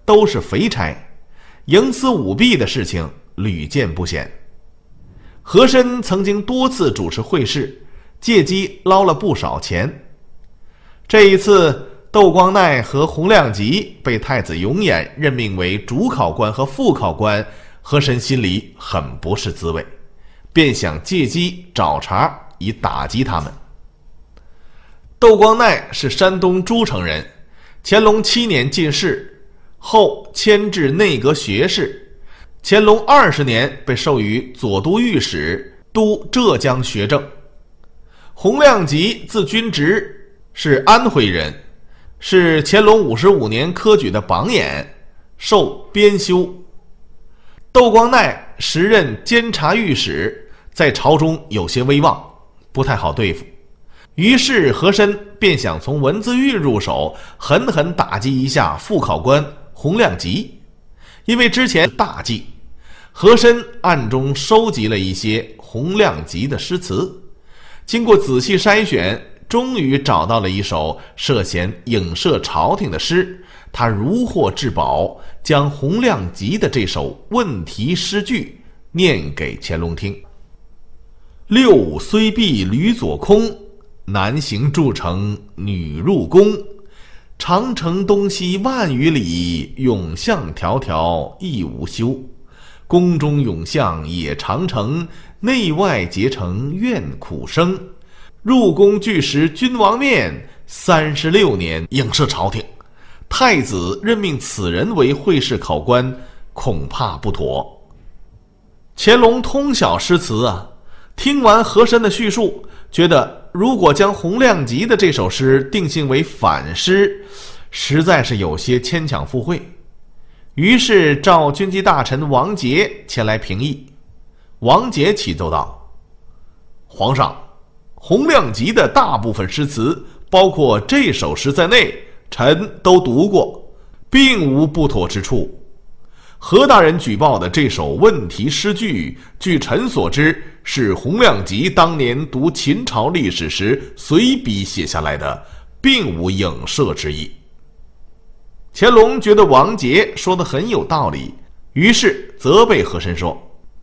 都是肥差，营私舞弊的事情屡见不鲜。和珅曾经多次主持会试，借机捞了不少钱。这一次，窦光鼐和洪亮吉被太子永琰任命为主考官和副考官，和珅心里很不是滋味，便想借机找茬以打击他们。窦光鼐是山东诸城人，乾隆7年进士，后迁至内阁学士。乾隆20年被授予左都御史，督浙江学政。洪亮吉字君直，是安徽人，是乾隆55年科举的榜眼，授编修。窦光鼐时任监察御史，在朝中有些威望，不太好对付。于是和珅便想从文字狱入手，狠狠打击一下副考官洪亮吉。因为之前大忌，和珅暗中收集了一些洪亮吉的诗词，经过仔细筛选，终于找到了一首涉嫌影射朝廷的诗。他如获至宝，将洪亮吉的这首问题诗句念给乾隆听：六五虽避驴左空，南行筑城女入宫。长城东西万余里，永巷迢迢亦无休。宫中永巷也长城，内外结成怨苦生。入宫俱识君王面，36年影射朝廷。太子任命此人为会试考官，恐怕不妥。乾隆通晓诗词啊，听完和珅的叙述，觉得如果将洪亮吉的这首诗定性为反诗，实在是有些牵强附会。于是召军机大臣王杰前来评议。王杰启奏道：皇上，洪亮吉的大部分诗词，包括这首诗在内，臣都读过，并无不妥之处。何大人举报的这首问题诗句，据臣所知，是洪亮吉当年读秦朝历史时随笔写下来的，并无影射之意。乾隆觉得王杰说的很有道理，于是责备和珅说：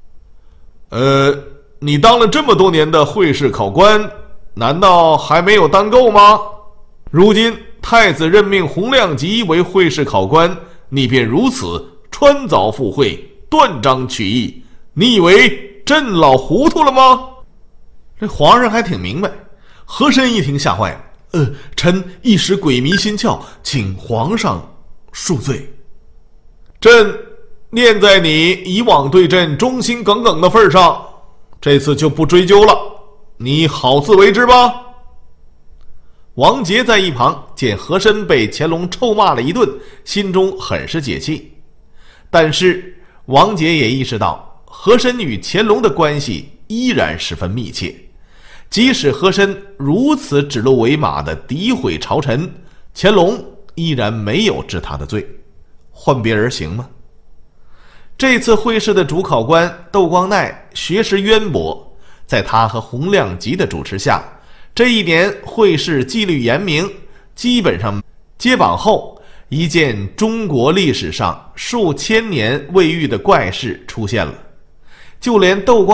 你当了这么多年的会试考官，难道还没有当够吗？如今太子任命洪亮吉为会试考官，你便如此穿凿附会，断章取义，你以为朕老糊涂了吗？这皇上还挺明白。和珅一听吓坏了，臣一时鬼迷心窍，请皇上恕罪。朕念在你以往对朕忠心耿耿的份上，这次就不追究了，你好自为之吧。王杰在一旁见和珅被乾隆臭骂了一顿，心中很是解气。但是王杰也意识到，和珅与乾隆的关系依然十分密切，即使和珅如此指鹿为马的诋毁朝臣，乾隆依然没有治他的罪，换别人行吗？这次会试的主考官窦光鼐学识渊博，在他和洪亮吉的主持下，这一年会试纪律严明，基本上接榜后，一件中国历史上数千年未遇的怪事出现了，就连窦光